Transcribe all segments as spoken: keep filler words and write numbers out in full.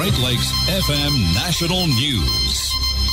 Great Lakes F M National News.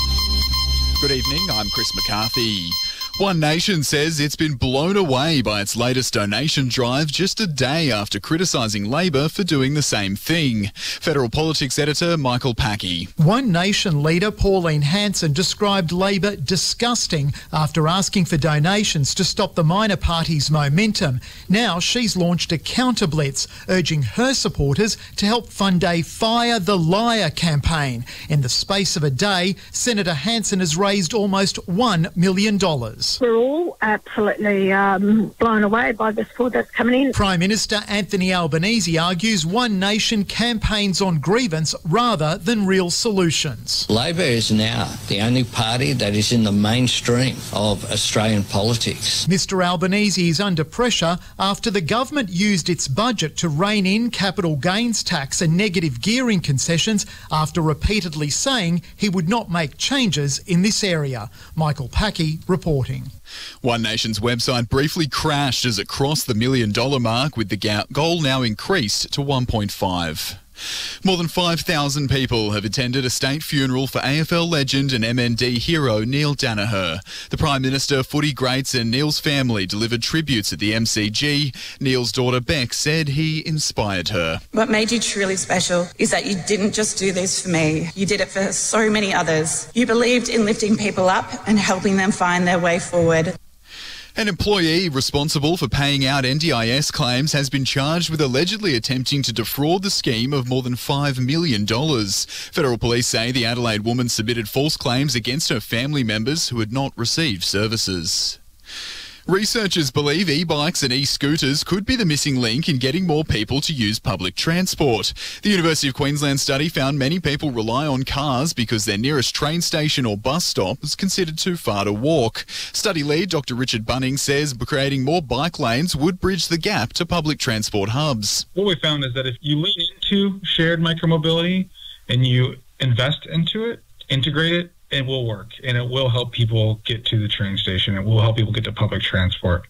Good evening, I'm Chris McCarthy. One Nation says it's been blown away by its latest donation drive just a day after criticising Labor for doing the same thing. Federal Politics editor Michael Packey. One Nation leader Pauline Hanson described Labor disgusting after asking for donations to stop the minor party's momentum. Now she's launched a counter-blitz, urging her supporters to help fund a Fire the Liar campaign. In the space of a day, Senator Hanson has raised almost one million dollars. We're all absolutely um, blown away by the support that's coming in. Prime Minister Anthony Albanese argues One Nation campaigns on grievance rather than real solutions. Labor is now the only party that is in the mainstream of Australian politics. Mr Albanese is under pressure after the government used its budget to rein in capital gains tax and negative gearing concessions after repeatedly saying he would not make changes in this area. Michael Packey reporting. One Nation's website briefly crashed as it crossed the million dollar mark, with the goal now increased to one point five. More than five thousand people have attended a state funeral for A F L legend and M N D hero Neil Daniher. The Prime Minister, footy greats and Neil's family delivered tributes at the M C G. Neil's daughter Beck said he inspired her. What made you truly special is that you didn't just do this for me. You did it for so many others. You believed in lifting people up and helping them find their way forward. An employee responsible for paying out N D I S claims has been charged with allegedly attempting to defraud the scheme of more than five million dollars. Federal police say the Adelaide woman submitted false claims against her family members who had not received services. Researchers believe e-bikes and e-scooters could be the missing link in getting more people to use public transport. The University of Queensland study found many people rely on cars because their nearest train station or bus stop is considered too far to walk. Study lead Doctor Richard Bunning says creating more bike lanes would bridge the gap to public transport hubs. What we found is that if you lean into shared micromobility and you invest into it, integrate it, it will work, and it will help people get to the train station. It will help people get to public transport.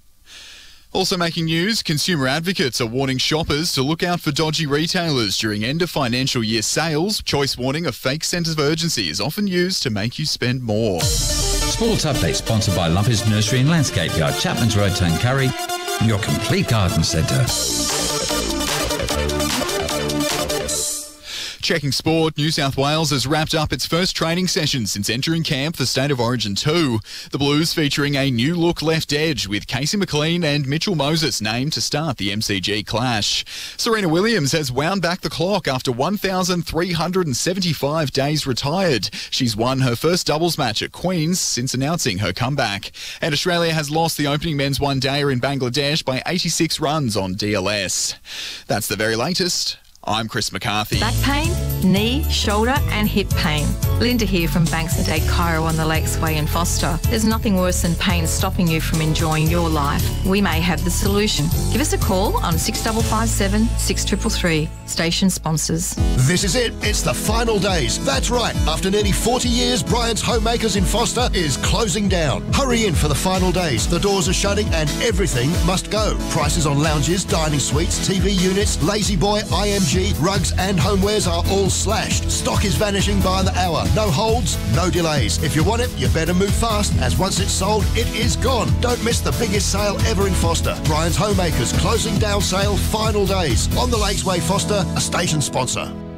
Also making news, consumer advocates are warning shoppers to look out for dodgy retailers during end of financial year sales. Choice warning a fake sense of urgency is often used to make you spend more. Sports Update sponsored by Lumpers Nursery and Landscape Yard, Chapman's Road, Tuncurry, your complete garden centre. Checking sport, New South Wales has wrapped up its first training session since entering camp for State of Origin two. The Blues featuring a new look left edge with Casey McLean and Mitchell Moses named to start the M C G clash. Serena Williams has wound back the clock after one thousand three hundred seventy-five days retired. She's won her first doubles match at Queen's since announcing her comeback. And Australia has lost the opening men's one-dayer in Bangladesh by eighty-six runs on D L S. That's the very latest. I'm Chris McCarthy. Back pain, knee, shoulder and hip pain. Linda here from Banks and Day Chiro on the Lakes Way in Foster. There's nothing worse than pain stopping you from enjoying your life. We may have the solution. Give us a call on six five five seven, six three three three. Station sponsors. This is it. It's the final days. That's right. After nearly forty years, Bryant's Homemakers in Foster is closing down. Hurry in for the final days. The doors are shutting and everything must go. Prices on lounges, dining suites, T V units, Lazy Boy, I M G, rugs and homewares are all slashed. Stock is vanishing by the hour. No holds, no delays. If you want it, you better move fast, as once it's sold, it is gone. Don't miss the biggest sale ever in Foster. Bryant's Homemakers closing down sale, final days. On the Lakes Way Foster, a station sponsor.